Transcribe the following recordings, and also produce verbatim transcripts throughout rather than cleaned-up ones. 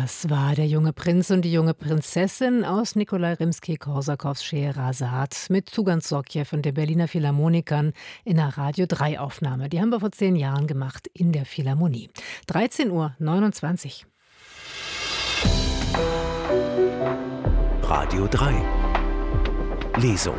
Das war der junge Prinz und die junge Prinzessin aus Nikolai Rimskij-Korsakows Scheherazad mit Tugan Sokjew und den Berliner Philharmonikern in einer Radio drei Aufnahme. Die haben wir vor zehn Jahren gemacht in der Philharmonie. dreizehn Uhr neunundzwanzig. Radio drei. Lesung.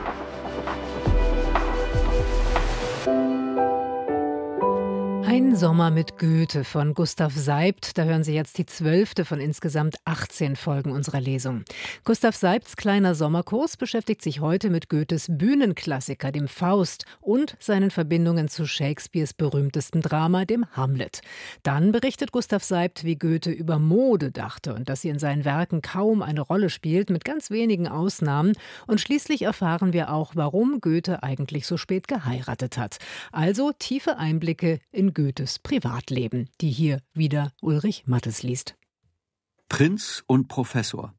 Ein Sommer mit Goethe von Gustav Seibt. Da hören Sie jetzt die zwölfte von insgesamt achtzehn Folgen unserer Lesung. Gustav Seibts kleiner Sommerkurs beschäftigt sich heute mit Goethes Bühnenklassiker, dem Faust, und seinen Verbindungen zu Shakespeares berühmtestem Drama, dem Hamlet. Dann berichtet Gustav Seibt, wie Goethe über Mode dachte und dass sie in seinen Werken kaum eine Rolle spielt, mit ganz wenigen Ausnahmen. Und schließlich erfahren wir auch, warum Goethe eigentlich so spät geheiratet hat. Also tiefe Einblicke in Goethe. Goethes Privatleben, die hier wieder Ulrich Mattes liest. Prinz und Professor.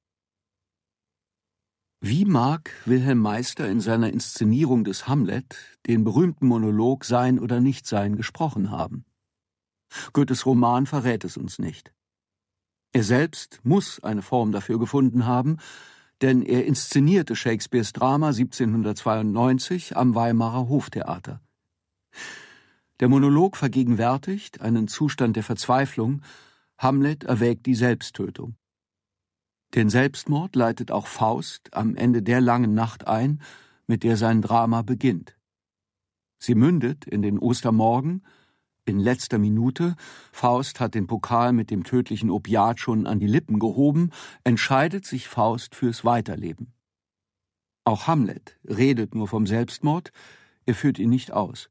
Wie mag Wilhelm Meister in seiner Inszenierung des Hamlet den berühmten Monolog Sein oder Nichtsein gesprochen haben? Goethes Roman verrät es uns nicht. Er selbst muss eine Form dafür gefunden haben, denn er inszenierte Shakespeares Drama siebzehnhundertzweiundneunzig am Weimarer Hoftheater. Der Monolog vergegenwärtigt einen Zustand der Verzweiflung. Hamlet erwägt die Selbsttötung. Den Selbstmord leitet auch Faust am Ende der langen Nacht ein, mit der sein Drama beginnt. Sie mündet in den Ostermorgen, in letzter Minute. Faust hat den Pokal mit dem tödlichen Opiat schon an die Lippen gehoben, entscheidet sich Faust fürs Weiterleben. Auch Hamlet redet nur vom Selbstmord, er führt ihn nicht aus.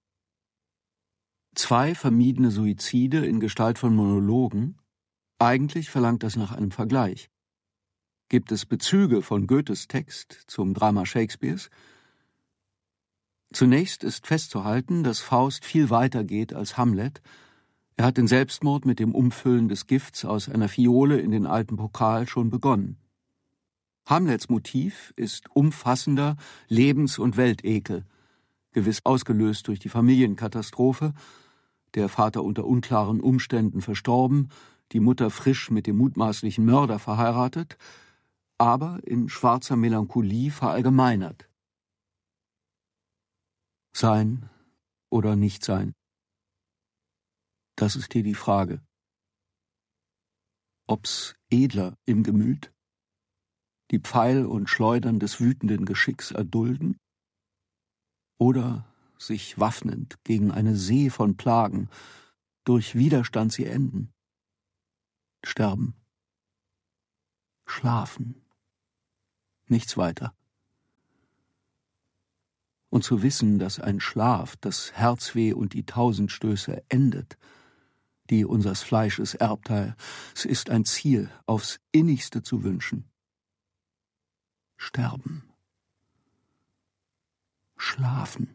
Zwei vermiedene Suizide in Gestalt von Monologen? Eigentlich verlangt das nach einem Vergleich. Gibt es Bezüge von Goethes Text zum Drama Shakespeares? Zunächst ist festzuhalten, dass Faust viel weiter geht als Hamlet. Er hat den Selbstmord mit dem Umfüllen des Gifts aus einer Fiole in den alten Pokal schon begonnen. Hamlets Motiv ist umfassender Lebens- und Weltekel, gewiss ausgelöst durch die Familienkatastrophe, der Vater unter unklaren Umständen verstorben, die Mutter frisch mit dem mutmaßlichen Mörder verheiratet, aber in schwarzer Melancholie verallgemeinert. Sein oder nicht sein? Das ist hier die Frage. Ob's edler im Gemüt, die Pfeil und Schleudern des wütenden Geschicks erdulden, oder sich waffnend gegen eine See von Plagen, durch Widerstand sie enden. Sterben. Schlafen. Nichts weiter. Und zu wissen, dass ein Schlaf das Herzweh und die Tausendstöße endet, die unsers Fleisches Erbteil, es ist ein Ziel, aufs Innigste zu wünschen. Sterben. Schlafen.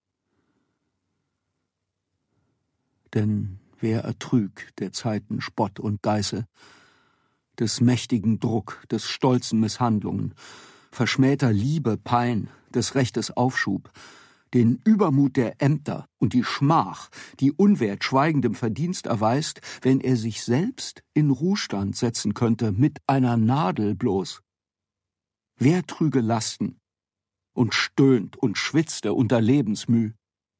Denn wer ertrüg der Zeiten Spott und Geißel, des mächtigen Druck, des stolzen Misshandlungen, verschmähter Liebe Pein, des Rechtes Aufschub, den Übermut der Ämter und die Schmach, die Unwert schweigendem Verdienst erweist, wenn er sich selbst in Ruhestand setzen könnte, mit einer Nadel bloß? Wer trüge Lasten und stöhnt und schwitzte unter Lebensmüh?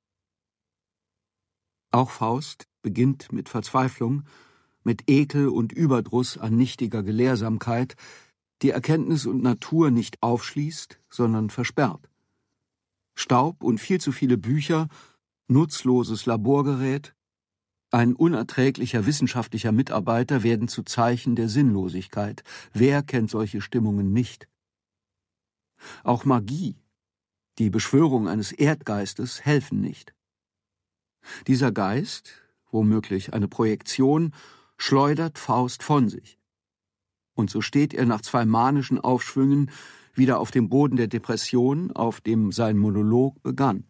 Auch Faust beginnt mit Verzweiflung, mit Ekel und Überdruss an nichtiger Gelehrsamkeit, die Erkenntnis und Natur nicht aufschließt, sondern versperrt. Staub und viel zu viele Bücher, nutzloses Laborgerät, ein unerträglicher wissenschaftlicher Mitarbeiter werden zu Zeichen der Sinnlosigkeit. Wer kennt solche Stimmungen nicht? Auch Magie, die Beschwörung eines Erdgeistes helfen nicht. Dieser Geist, womöglich eine Projektion, schleudert Faust von sich. Und so steht er nach zwei manischen Aufschwüngen wieder auf dem Boden der Depression, auf dem sein Monolog begann.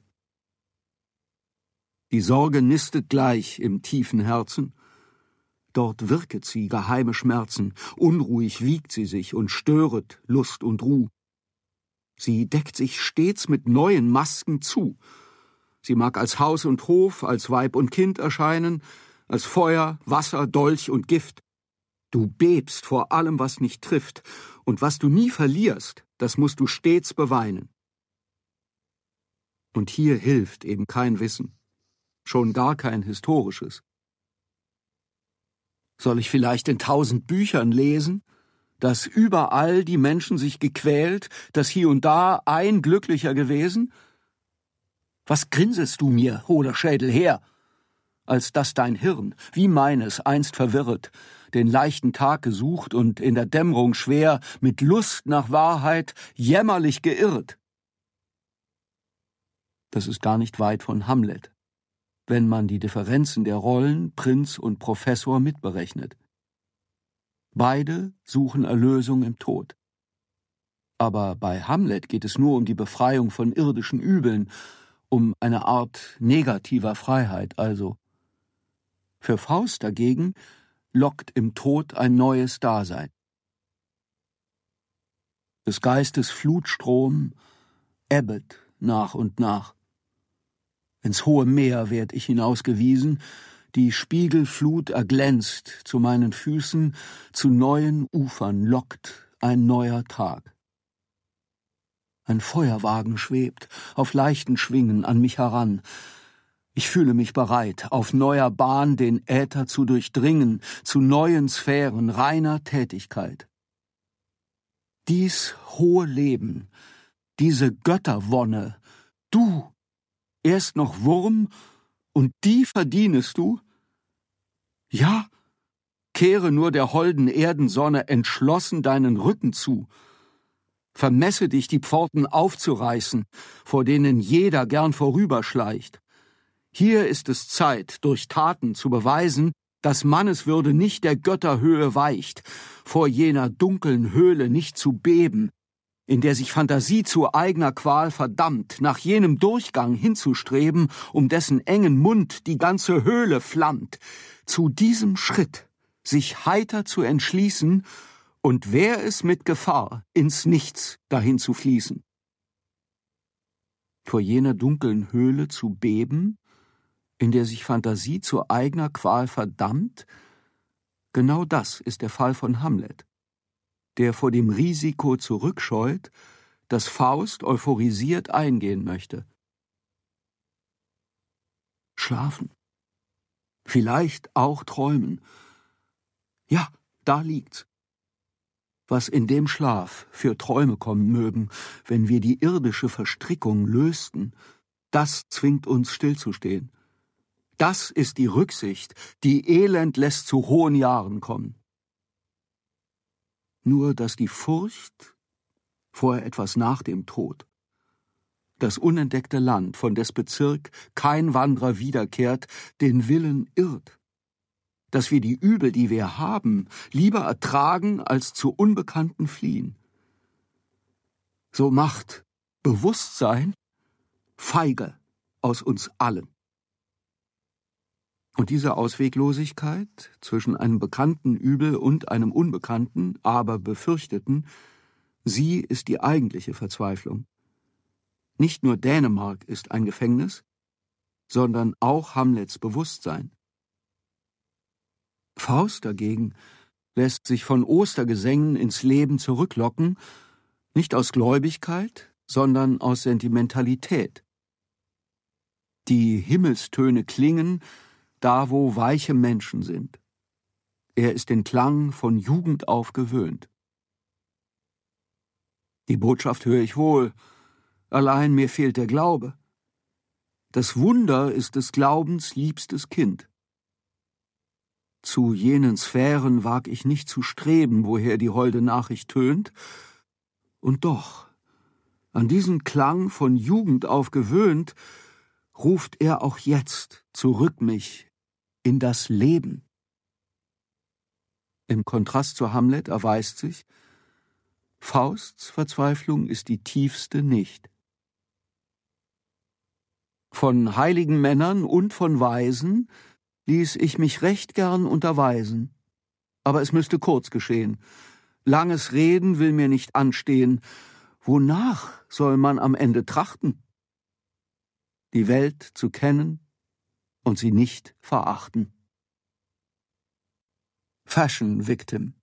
Die Sorge nistet gleich im tiefen Herzen. Dort wirket sie geheime Schmerzen, unruhig wiegt sie sich und störet Lust und Ruh. Sie deckt sich stets mit neuen Masken zu. Sie mag als Haus und Hof, als Weib und Kind erscheinen, als Feuer, Wasser, Dolch und Gift. Du bebst vor allem, was nicht trifft, und was du nie verlierst, das musst du stets beweinen. Und hier hilft eben kein Wissen, schon gar kein historisches. Soll ich vielleicht in tausend Büchern lesen, dass überall die Menschen sich gequält, dass hier und da ein glücklicher gewesen? Was grinsest du mir, hohler Schädel, her, als dass dein Hirn, wie meines, einst verwirret, den leichten Tag gesucht und in der Dämmerung schwer, mit Lust nach Wahrheit, jämmerlich geirrt? Das ist gar nicht weit von Hamlet, wenn man die Differenzen der Rollen Prinz und Professor mitberechnet. Beide suchen Erlösung im Tod. Aber bei Hamlet geht es nur um die Befreiung von irdischen Übeln, um eine Art negativer Freiheit also. Für Faust dagegen lockt im Tod ein neues Dasein. Des Geistes Flutstrom ebbet nach und nach. Ins hohe Meer werd ich hinausgewiesen, die Spiegelflut erglänzt zu meinen Füßen, zu neuen Ufern lockt ein neuer Tag. Ein Feuerwagen schwebt auf leichten Schwingen an mich heran. Ich fühle mich bereit, auf neuer Bahn den Äther zu durchdringen, zu neuen Sphären reiner Tätigkeit. Dies hohe Leben, diese Götterwonne, du, erst noch Wurm, und die verdienest du? Ja, kehre nur der holden Erdensonne entschlossen deinen Rücken zu. Vermesse dich, die Pforten aufzureißen, vor denen jeder gern vorüberschleicht. Hier ist es Zeit, durch Taten zu beweisen, dass Manneswürde nicht der Götterhöhe weicht, vor jener dunklen Höhle nicht zu beben, in der sich Fantasie zu eigener Qual verdammt, nach jenem Durchgang hinzustreben, um dessen engen Mund die ganze Höhle flammt, zu diesem Schritt sich heiter zu entschließen, und wär es mit Gefahr, ins Nichts dahin zu fließen. Vor jener dunklen Höhle zu beben, in der sich Fantasie zu eigener Qual verdammt, genau das ist der Fall von Hamlet, der vor dem Risiko zurückscheut, das Faust euphorisiert eingehen möchte. Schlafen. Vielleicht auch träumen. Ja, da liegt's. Was in dem Schlaf für Träume kommen mögen, wenn wir die irdische Verstrickung lösten, das zwingt uns stillzustehen. Das ist die Rücksicht, die Elend lässt zu hohen Jahren kommen. Nur dass die Furcht vor etwas nach dem Tod, das unentdeckte Land, von des Bezirk kein Wanderer wiederkehrt, den Willen irrt, dass wir die Übel, die wir haben, lieber ertragen, als zu Unbekannten fliehen. So macht Bewusstsein feige aus uns allen. Und diese Ausweglosigkeit zwischen einem bekannten Übel und einem unbekannten, aber befürchteten, sie ist die eigentliche Verzweiflung. Nicht nur Dänemark ist ein Gefängnis, sondern auch Hamlets Bewusstsein. Faust dagegen lässt sich von Ostergesängen ins Leben zurücklocken, nicht aus Gläubigkeit, sondern aus Sentimentalität. Die Himmelstöne klingen, da wo weiche Menschen sind. Er ist den Klang von Jugend auf gewöhnt. Die Botschaft höre ich wohl, allein mir fehlt der Glaube. Das Wunder ist des Glaubens liebstes Kind. Zu jenen Sphären wag ich nicht zu streben, woher die holde Nachricht tönt, und doch, an diesen Klang von Jugend auf gewöhnt, ruft er auch jetzt zurück mich in das Leben. Im Kontrast zu Hamlet erweist sich, Fausts Verzweiflung ist die tiefste nicht. Von heiligen Männern und von Weisen ließ ich mich recht gern unterweisen. Aber es müsste kurz geschehen. Langes Reden will mir nicht anstehen. Wonach soll man am Ende trachten? Die Welt zu kennen und sie nicht verachten. Fashion Victim.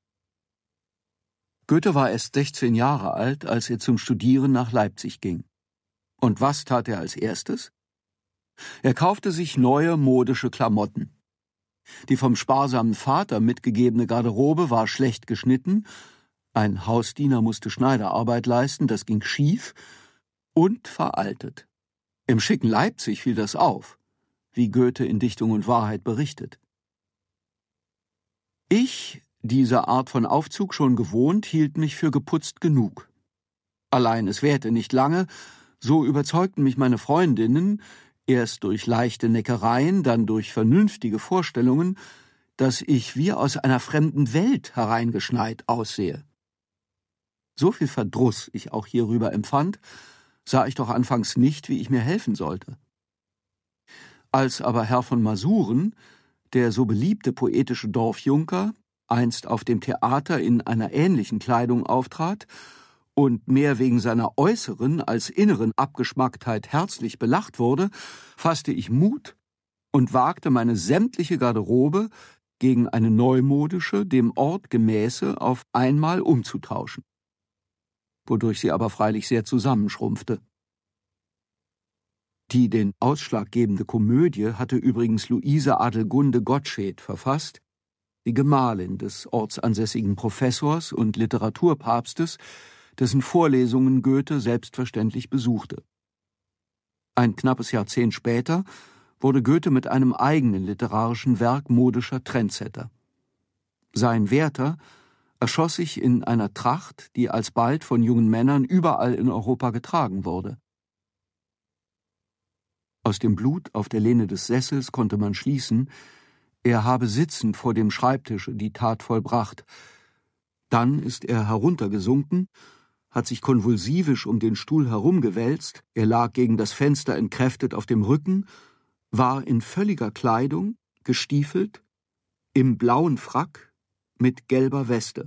Goethe war erst sechzehn Jahre alt, als er zum Studieren nach Leipzig ging. Und was tat er als erstes? Er kaufte sich neue modische Klamotten. Die vom sparsamen Vater mitgegebene Garderobe war schlecht geschnitten, ein Hausdiener musste Schneiderarbeit leisten, das ging schief und veraltet. Im schicken Leipzig fiel das auf, wie Goethe in Dichtung und Wahrheit berichtet. Ich, diese Art von Aufzug schon gewohnt, hielt mich für geputzt genug. Allein es währte nicht lange, so überzeugten mich meine Freundinnen, erst durch leichte Neckereien, dann durch vernünftige Vorstellungen, dass ich wie aus einer fremden Welt hereingeschneit aussehe. So viel Verdruss ich auch hierüber empfand, sah ich doch anfangs nicht, wie ich mir helfen sollte. Als aber Herr von Masuren, der so beliebte poetische Dorfjunker, einst auf dem Theater in einer ähnlichen Kleidung auftrat und mehr wegen seiner äußeren als inneren Abgeschmacktheit herzlich belacht wurde, fasste ich Mut und wagte meine sämtliche Garderobe gegen eine neumodische, dem Ort gemäße auf einmal umzutauschen, wodurch sie aber freilich sehr zusammenschrumpfte. Die den ausschlaggebende Komödie hatte übrigens Luise Adelgunde Gottsched verfasst, die Gemahlin des ortsansässigen Professors und Literaturpapstes, dessen Vorlesungen Goethe selbstverständlich besuchte. Ein knappes Jahrzehnt später wurde Goethe mit einem eigenen literarischen Werk modischer Trendsetter. Sein Werther erschoss sich in einer Tracht, die alsbald von jungen Männern überall in Europa getragen wurde. Aus dem Blut auf der Lehne des Sessels konnte man schließen, er habe sitzend vor dem Schreibtische die Tat vollbracht. Dann ist er heruntergesunken, hat sich konvulsivisch um den Stuhl herumgewälzt, er lag gegen das Fenster entkräftet auf dem Rücken, war in völliger Kleidung, gestiefelt, im blauen Frack, mit gelber Weste.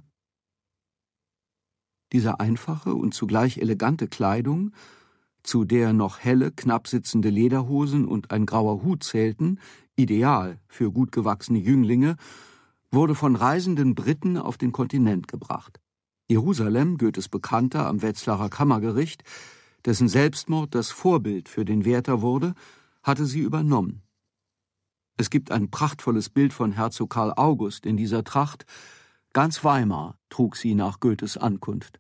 Diese einfache und zugleich elegante Kleidung, zu der noch helle, knapp sitzende Lederhosen und ein grauer Hut zählten, ideal für gut gewachsene Jünglinge, wurde von reisenden Briten auf den Kontinent gebracht. Jerusalem, Goethes Bekannter am Wetzlarer Kammergericht, dessen Selbstmord das Vorbild für den Werther wurde, hatte sie übernommen. Es gibt ein prachtvolles Bild von Herzog Karl August in dieser Tracht. Ganz Weimar trug sie nach Goethes Ankunft.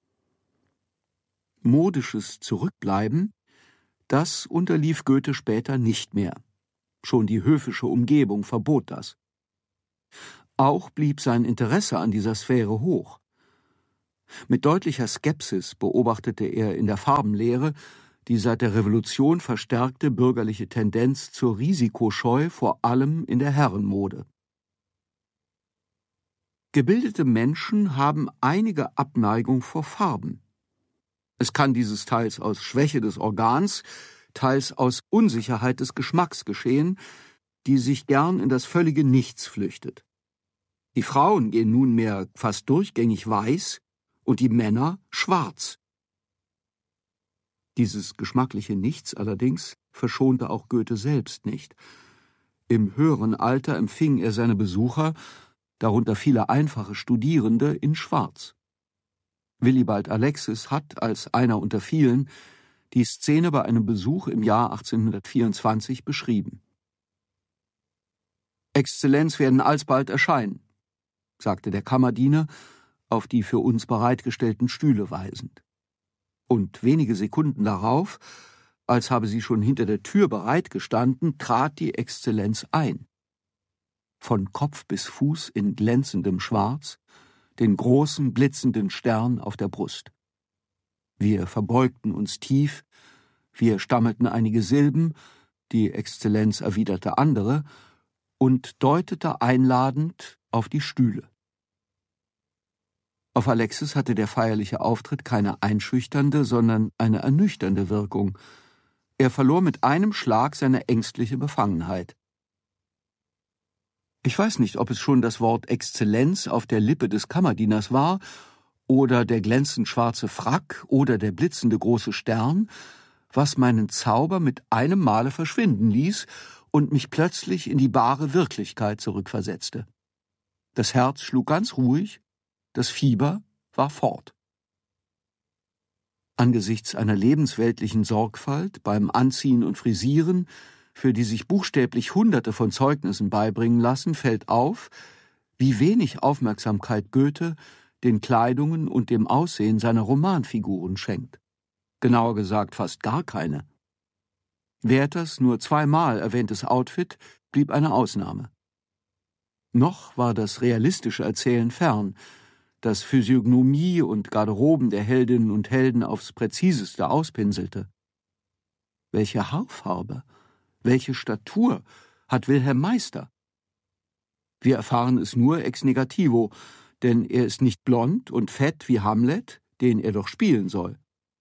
Modisches Zurückbleiben, das unterlief Goethe später nicht mehr. Schon die höfische Umgebung verbot das. Auch blieb sein Interesse an dieser Sphäre hoch. Mit deutlicher Skepsis beobachtete er in der Farbenlehre die seit der Revolution verstärkte bürgerliche Tendenz zur Risikoscheu, vor allem in der Herrenmode. Gebildete Menschen haben einige Abneigung vor Farben. Es kann dieses teils aus Schwäche des Organs, teils aus Unsicherheit des Geschmacks geschehen, die sich gern in das völlige Nichts flüchtet. Die Frauen gehen nunmehr fast durchgängig weiß und die Männer schwarz. Dieses geschmackliche Nichts allerdings verschonte auch Goethe selbst nicht. Im höheren Alter empfing er seine Besucher, darunter viele einfache Studierende, in Schwarz. Willibald Alexis hat, als einer unter vielen, die Szene bei einem Besuch im Jahr achtzehnhundertvierundzwanzig beschrieben. »Exzellenz werden alsbald erscheinen«, sagte der Kammerdiener, auf die für uns bereitgestellten Stühle weisend. Und wenige Sekunden darauf, als habe sie schon hinter der Tür bereitgestanden, trat die Exzellenz ein. Von Kopf bis Fuß in glänzendem Schwarz, den großen, blitzenden Stern auf der Brust. Wir verbeugten uns tief, wir stammelten einige Silben, die Exzellenz erwiderte andere und deutete einladend auf die Stühle. Auf Alexis hatte der feierliche Auftritt keine einschüchternde, sondern eine ernüchternde Wirkung. Er verlor mit einem Schlag seine ängstliche Befangenheit. Ich weiß nicht, ob es schon das Wort Exzellenz auf der Lippe des Kammerdieners war, oder der glänzend schwarze Frack, oder der blitzende große Stern, was meinen Zauber mit einem Male verschwinden ließ und mich plötzlich in die bare Wirklichkeit zurückversetzte. Das Herz schlug ganz ruhig, das Fieber war fort. Angesichts einer lebensweltlichen Sorgfalt beim Anziehen und Frisieren, für die sich buchstäblich Hunderte von Zeugnissen beibringen lassen, fällt auf, wie wenig Aufmerksamkeit Goethe den Kleidungen und dem Aussehen seiner Romanfiguren schenkt. Genauer gesagt fast gar keine. Werthers nur zweimal erwähntes Outfit blieb eine Ausnahme. Noch war das realistische Erzählen fern, das Physiognomie und Garderoben der Heldinnen und Helden aufs Präziseste auspinselte. Welche Haarfarbe, welche Statur hat Wilhelm Meister? Wir erfahren es nur ex negativo, denn er ist nicht blond und fett wie Hamlet, den er doch spielen soll.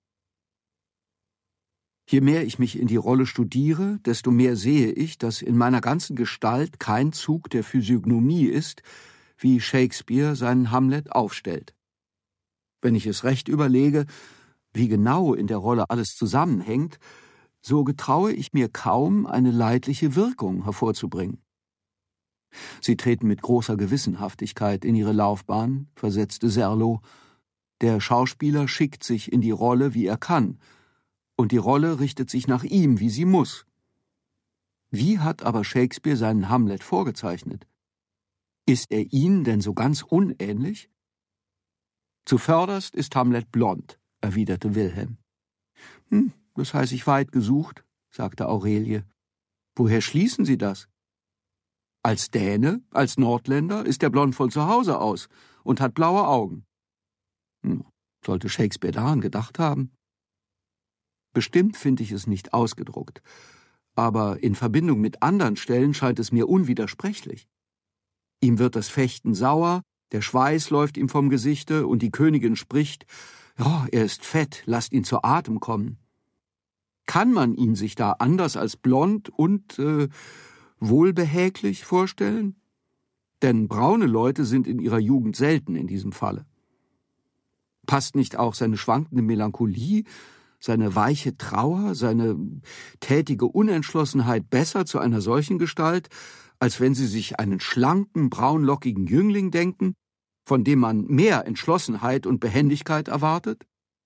Je mehr ich mich in die Rolle studiere, desto mehr sehe ich, dass in meiner ganzen Gestalt kein Zug der Physiognomie ist, wie Shakespeare seinen Hamlet aufstellt. Wenn ich es recht überlege, wie genau in der Rolle alles zusammenhängt, so getraue ich mir kaum, eine leidliche Wirkung hervorzubringen. Sie treten mit großer Gewissenhaftigkeit in ihre Laufbahn, versetzte Serlo. Der Schauspieler schickt sich in die Rolle, wie er kann, und die Rolle richtet sich nach ihm, wie sie muss. Wie hat aber Shakespeare seinen Hamlet vorgezeichnet? Ist er ihnen denn so ganz unähnlich? Zuvörderst ist Hamlet blond, erwiderte Wilhelm. Hm, das heißt ich weit gesucht, sagte Aurelie. Woher schließen Sie das? Als Däne, als Nordländer ist er blond von zu Hause aus und hat blaue Augen. Hm, sollte Shakespeare daran gedacht haben? Bestimmt finde ich es nicht ausgedruckt, aber in Verbindung mit anderen Stellen scheint es mir unwidersprechlich. Ihm wird das Fechten sauer, der Schweiß läuft ihm vom Gesichte und die Königin spricht, ja, er ist fett, lasst ihn zu Atem kommen. Kann man ihn sich da anders als blond und äh, wohlbehäglich vorstellen? Denn braune Leute sind in ihrer Jugend selten in diesem Falle. Passt nicht auch seine schwankende Melancholie, seine weiche Trauer, seine tätige Unentschlossenheit besser zu einer solchen Gestalt, als wenn Sie sich einen schlanken, braunlockigen Jüngling denken, von dem man mehr Entschlossenheit und Behendigkeit erwartet?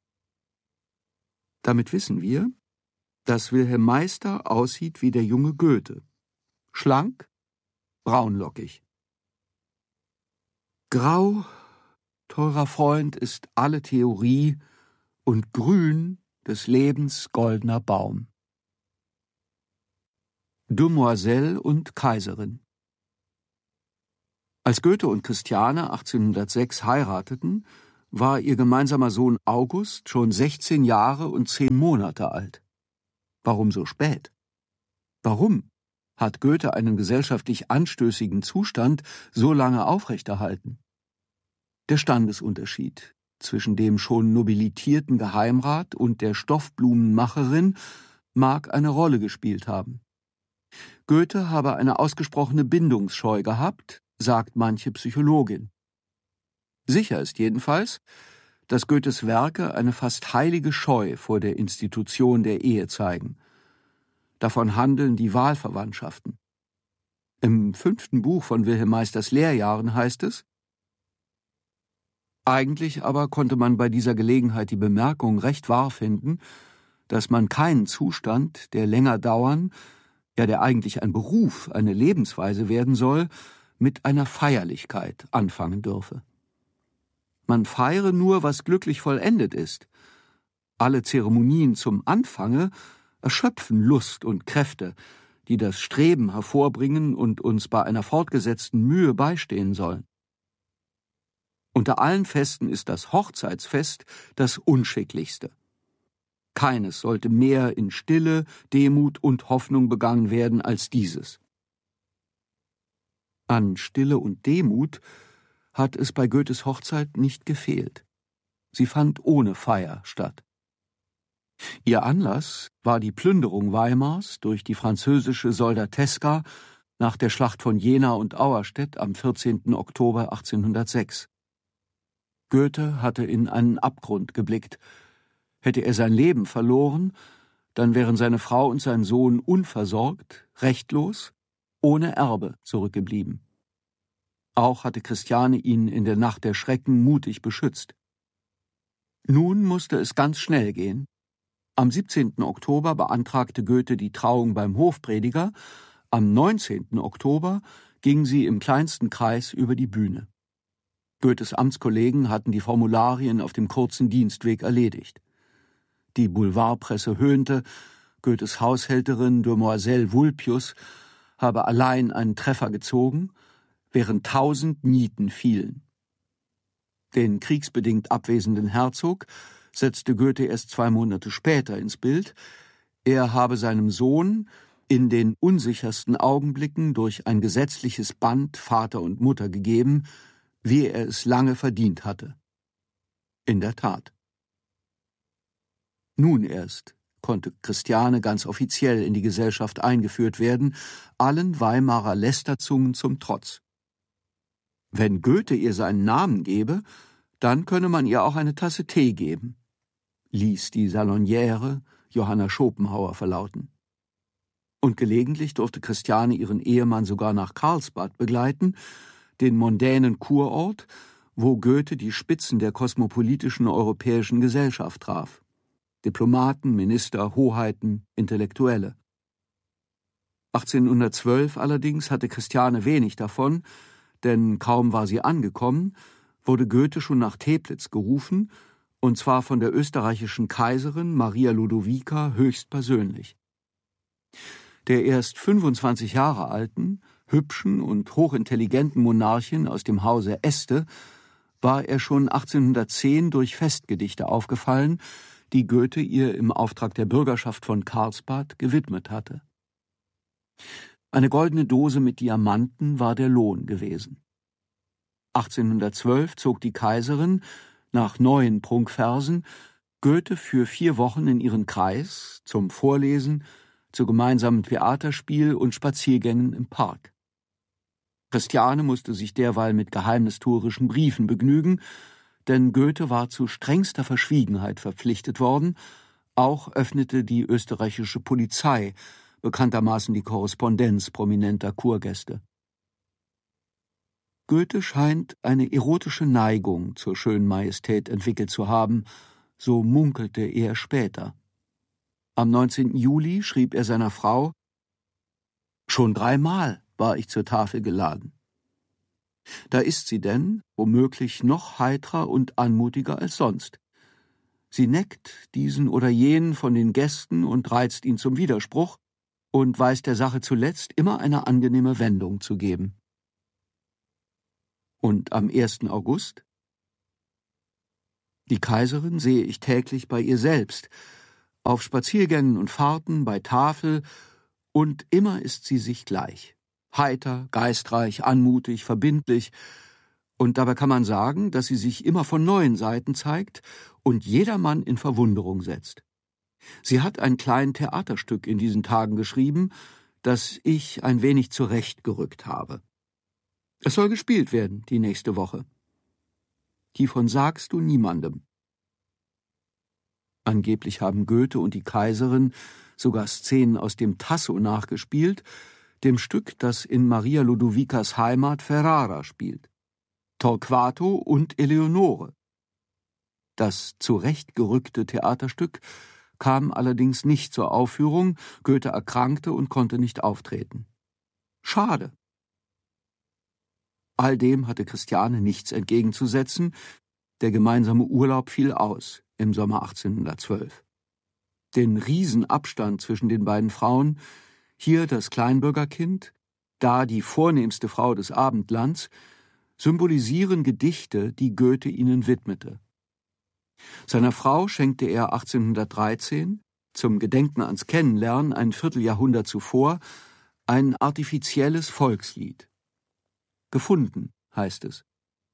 Damit wissen wir, dass Wilhelm Meister aussieht wie der junge Goethe. Schlank, braunlockig. Grau, teurer Freund, ist alle Theorie und grün des Lebens goldener Baum. Demoiselle und Kaiserin. Als Goethe und Christiane achtzehnhundertsechs heirateten, war ihr gemeinsamer Sohn August schon sechzehn Jahre und zehn Monate alt. Warum so spät? Warum hat Goethe einen gesellschaftlich anstößigen Zustand so lange aufrechterhalten? Der Standesunterschied zwischen dem schon nobilitierten Geheimrat und der Stoffblumenmacherin mag eine Rolle gespielt haben. Goethe habe eine ausgesprochene Bindungsscheu gehabt, sagt manche Psychologin. Sicher ist jedenfalls, dass Goethes Werke eine fast heilige Scheu vor der Institution der Ehe zeigen. Davon handeln die Wahlverwandtschaften. Im fünften Buch von Wilhelm Meisters Lehrjahren heißt es: Eigentlich aber konnte man bei dieser Gelegenheit die Bemerkung recht wahr finden, dass man keinen Zustand, der länger dauern, ja der eigentlich ein Beruf, eine Lebensweise werden soll, mit einer Feierlichkeit anfangen dürfe. Man feiere nur, was glücklich vollendet ist. Alle Zeremonien zum Anfange erschöpfen Lust und Kräfte, die das Streben hervorbringen und uns bei einer fortgesetzten Mühe beistehen sollen. Unter allen Festen ist das Hochzeitsfest das unschicklichste. Keines sollte mehr in Stille, Demut und Hoffnung begangen werden als dieses. An Stille und Demut hat es bei Goethes Hochzeit nicht gefehlt. Sie fand ohne Feier statt. Ihr Anlass war die Plünderung Weimars durch die französische Soldateska nach der Schlacht von Jena und Auerstedt am vierzehnten Oktober achtzehnhundertsechs. Goethe hatte in einen Abgrund geblickt. Hätte er sein Leben verloren, dann wären seine Frau und sein Sohn unversorgt, rechtlos, ohne Erbe zurückgeblieben. Auch hatte Christiane ihn in der Nacht der Schrecken mutig beschützt. Nun musste es ganz schnell gehen. Am siebzehnten Oktober beantragte Goethe die Trauung beim Hofprediger, am neunzehnten Oktober ging sie im kleinsten Kreis über die Bühne. Goethes Amtskollegen hatten die Formularien auf dem kurzen Dienstweg erledigt. Die Boulevardpresse höhnte, Goethes Haushälterin Demoiselle Vulpius habe allein einen Treffer gezogen, während tausend Nieten fielen. Den kriegsbedingt abwesenden Herzog setzte Goethe erst zwei Monate später ins Bild. Er habe seinem Sohn in den unsichersten Augenblicken durch ein gesetzliches Band Vater und Mutter gegeben, wie er es lange verdient hatte. In der Tat. Nun erst konnte Christiane ganz offiziell in die Gesellschaft eingeführt werden, allen Weimarer Lästerzungen zum Trotz. Wenn Goethe ihr seinen Namen gebe, dann könne man ihr auch eine Tasse Tee geben, ließ die Saloniere Johanna Schopenhauer verlauten. Und gelegentlich durfte Christiane ihren Ehemann sogar nach Karlsbad begleiten, den mondänen Kurort, wo Goethe die Spitzen der kosmopolitischen europäischen Gesellschaft traf. Diplomaten, Minister, Hoheiten, Intellektuelle. achtzehnhundertzwölf allerdings hatte Christiane wenig davon, denn kaum war sie angekommen, wurde Goethe schon nach Teplitz gerufen, und zwar von der österreichischen Kaiserin Maria Ludovica höchstpersönlich. Der erst fünfundzwanzig Jahre alten, hübschen und hochintelligenten Monarchin aus dem Hause Este war er schon achtzehnhundertzehn durch Festgedichte aufgefallen, die Goethe ihr im Auftrag der Bürgerschaft von Karlsbad gewidmet hatte. Eine goldene Dose mit Diamanten war der Lohn gewesen. achtzehnhundertzwölf zog die Kaiserin, nach neuen Prunkversen, Goethe für vier Wochen in ihren Kreis zum Vorlesen, zu gemeinsamen Theaterspiel und Spaziergängen im Park. Christiane musste sich derweil mit geheimnistuerischen Briefen begnügen, denn Goethe war zu strengster Verschwiegenheit verpflichtet worden, auch öffnete die österreichische Polizei bekanntermaßen die Korrespondenz prominenter Kurgäste. Goethe scheint eine erotische Neigung zur schönen Majestät entwickelt zu haben, so munkelte er später. Am neunzehnten Juli schrieb er seiner Frau: »Schon dreimal war ich zur Tafel geladen. Da ist sie denn, womöglich noch heitrer und anmutiger als sonst. Sie neckt diesen oder jenen von den Gästen und reizt ihn zum Widerspruch und weiß der Sache zuletzt immer eine angenehme Wendung zu geben.« Und am ersten August? Die Kaiserin sehe ich täglich bei ihr selbst, auf Spaziergängen und Fahrten, bei Tafel, und immer ist sie sich gleich. Heiter, geistreich, anmutig, verbindlich, und dabei kann man sagen, dass sie sich immer von neuen Seiten zeigt und jedermann in Verwunderung setzt. Sie hat ein kleines Theaterstück in diesen Tagen geschrieben, das ich ein wenig zurechtgerückt habe. Es soll gespielt werden, die nächste Woche. Hiervon sagst du niemandem. Angeblich haben Goethe und die Kaiserin sogar Szenen aus dem Tasso nachgespielt, dem Stück, das in Maria Ludovicas Heimat Ferrara spielt. Torquato und Eleonore. Das zurechtgerückte Theaterstück kam allerdings nicht zur Aufführung, Goethe erkrankte und konnte nicht auftreten. Schade. All dem hatte Christiane nichts entgegenzusetzen, der gemeinsame Urlaub fiel aus im Sommer achtzehnhundertzwölf. Den Riesenabstand zwischen den beiden Frauen, hier das Kleinbürgerkind, da die vornehmste Frau des Abendlands, symbolisieren Gedichte, die Goethe ihnen widmete. Seiner Frau schenkte er achtzehnhundertdreizehn, zum Gedenken ans Kennenlernen ein Vierteljahrhundert zuvor, ein artifizielles Volkslied. Gefunden, heißt es.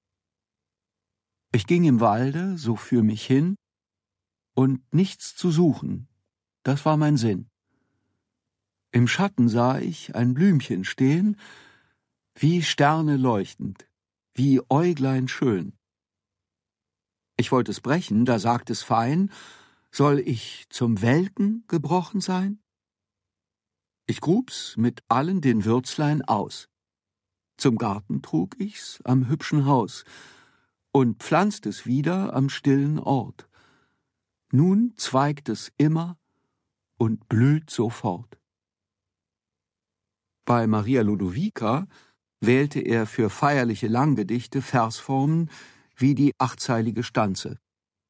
Ich ging im Walde, so für mich hin, und nichts zu suchen, das war mein Sinn. Im Schatten sah ich ein Blümchen stehen, wie Sterne leuchtend, wie Äuglein schön. Ich wollte es brechen, da sagt es fein, soll ich zum Welken gebrochen sein? Ich grub's mit allen den Würzlein aus. Zum Garten trug ich's am hübschen Haus und pflanzt es wieder am stillen Ort. Nun zweigt es immer und blüht sofort. Bei Maria Ludovica wählte er für feierliche Langgedichte Versformen wie die achtzeilige Stanze.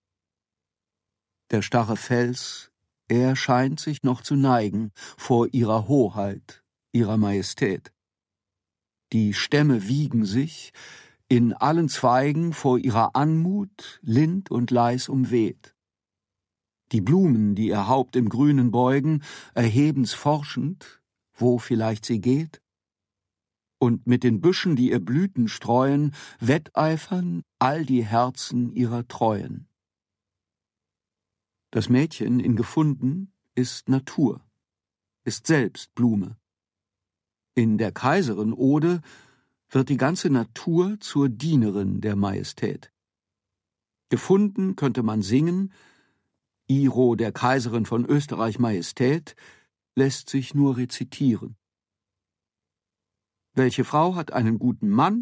Der starre Fels, er scheint sich noch zu neigen vor ihrer Hoheit, ihrer Majestät. Die Stämme wiegen sich, in allen Zweigen vor ihrer Anmut lind und leis umweht. Die Blumen, die ihr Haupt im Grünen beugen, erheben's forschend, wo vielleicht sie geht. Und mit den Büschen, die ihr Blüten streuen, wetteifern all die Herzen ihrer Treuen. Das Mädchen in Gefunden ist Natur, ist selbst Blume. In der Kaiserin-Ode wird die ganze Natur zur Dienerin der Majestät. Gefunden könnte man singen, Iro der Kaiserin von Österreich Majestät lässt sich nur rezitieren. Welche Frau hat einen guten Mann?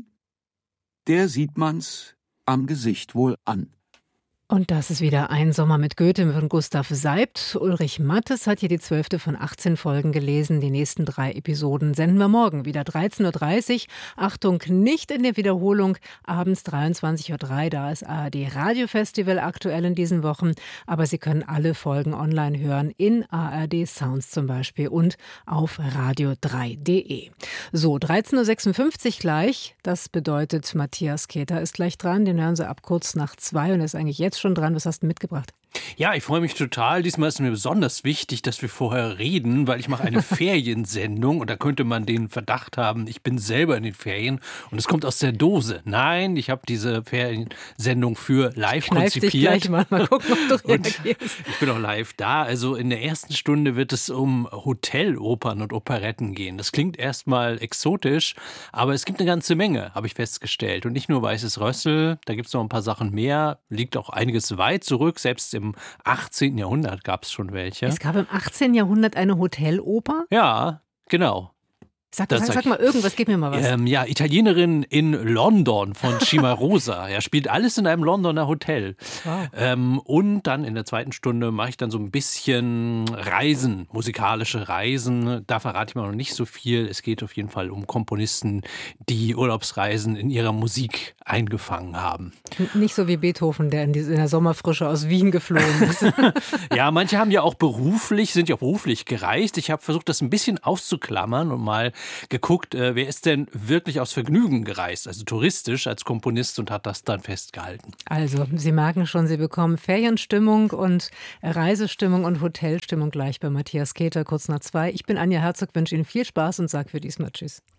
Der sieht man's am Gesicht wohl an. Und das ist wieder Ein Sommer mit Goethe von Gustav Seibt. Ulrich Mattes hat hier die zwölfte von achtzehn Folgen gelesen. Die nächsten drei Episoden senden wir morgen wieder dreizehn Uhr dreißig. Achtung, nicht in der Wiederholung. Abends dreiundzwanzig Uhr drei, da ist A R D Radiofestival aktuell in diesen Wochen. Aber Sie können alle Folgen online hören, in A R D Sounds zum Beispiel und auf radio drei punkt de. So, dreizehn Uhr sechsundfünfzig gleich. Das bedeutet, Matthias Keter ist gleich dran. Den hören Sie ab kurz nach zwei und er ist eigentlich jetzt schon dran. Was hast du mitgebracht? Ja, ich freue mich total. Diesmal ist mir besonders wichtig, dass wir vorher reden, weil ich mache eine Feriensendung und da könnte man den Verdacht haben, ich bin selber in den Ferien und es kommt aus der Dose. Nein, ich habe diese Feriensendung für live konzipiert. Dich gleich mal. Mal gucken, ob du reagierst. Ich bin auch live da. Also in der ersten Stunde wird es um Hotelopern und Operetten gehen. Das klingt erstmal exotisch, aber es gibt eine ganze Menge, habe ich festgestellt. Und nicht nur Weißes Rössel, da gibt es noch ein paar Sachen mehr. Liegt auch einiges weit zurück, selbst im achtzehnten Jahrhundert gab es schon welche. Es gab im achtzehnten Jahrhundert eine Hoteloper? Ja, genau. Sag, sag, sag mal irgendwas, gib mir mal was. Ähm, ja, Italienerin in London von Cimarosa. Er spielt alles in einem Londoner Hotel. Wow. Ähm, und dann in der zweiten Stunde mache ich dann so ein bisschen Reisen, musikalische Reisen. Da verrate ich mal noch nicht so viel. Es geht auf jeden Fall um Komponisten, die Urlaubsreisen in ihrer Musik eingefangen haben. Nicht so wie Beethoven, der in, die, in der Sommerfrische aus Wien geflogen ist. Ja, manche haben ja auch beruflich, sind ja auch beruflich gereist. Ich habe versucht, das ein bisschen auszuklammern und mal geguckt, äh, wer ist denn wirklich aus Vergnügen gereist, also touristisch als Komponist und hat das dann festgehalten. Also, Sie merken schon, Sie bekommen Ferienstimmung und Reisestimmung und Hotelstimmung gleich bei Matthias Keter, kurz nach zwei. Ich bin Anja Herzog, wünsche Ihnen viel Spaß und sage für diesmal Tschüss.